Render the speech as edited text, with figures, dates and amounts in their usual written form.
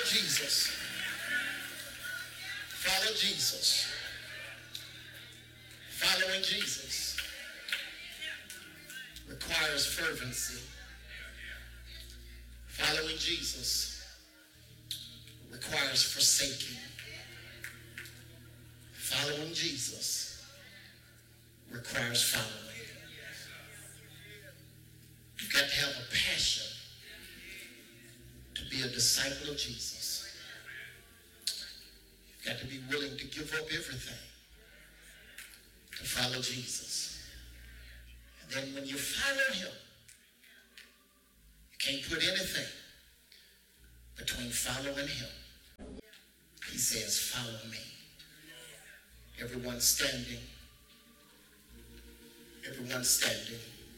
Jesus. Follow Jesus. Following Jesus requires fervency. Following Jesus requires forsaking. Following Jesus requires following. You've got to have a passion to be a disciple of Jesus. You've got to be willing to give up everything to follow Jesus. And then when you follow him, you can't put anything between following him. He says, follow me. Everyone standing. Everyone standing.